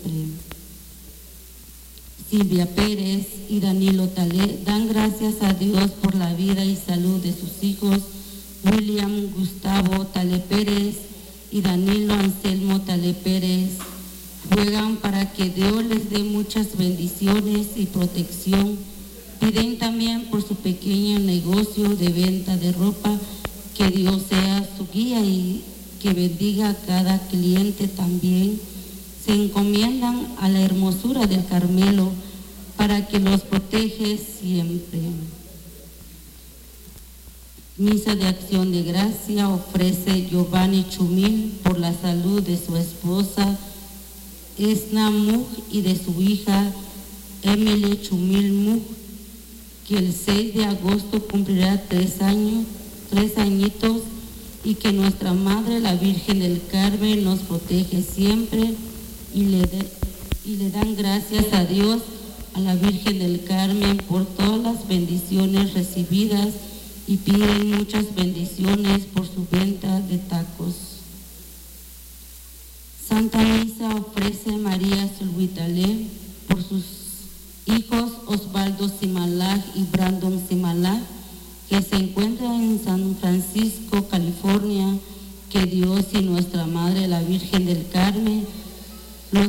Silvia Pérez y Danilo Talé dan gracias a Dios por la vida y salud de sus hijos, William Gustavo Talé Pérez y Danilo Anselmo Talé Pérez. Ruegan para que Dios les dé muchas bendiciones y protección. Piden también por su pequeño negocio de venta de ropa, que Dios sea su guía y que bendiga a cada cliente también. Se encomiendan a la hermosura del Carmelo para que los protege siempre. Misa de acción de gracia ofrece Giovanni Chumil por la salud de su esposa Esna Mug y de su hija Emily Chumil Mug, que el 6 de agosto cumplirá 3 añitos, y que nuestra Madre, la Virgen del Carmen, nos protege siempre, y le dan gracias a Dios, a la Virgen del Carmen, por todas las bendiciones recibidas, y piden muchas bendiciones por su venta de tacos. Santa Misa ofrece María Sulhuitalé por sus hijos Osvaldo Simalaj y Brandon Simalaj, que se encuentran en San Francisco, California. Que Dios y nuestra Madre, la Virgen del Carmen,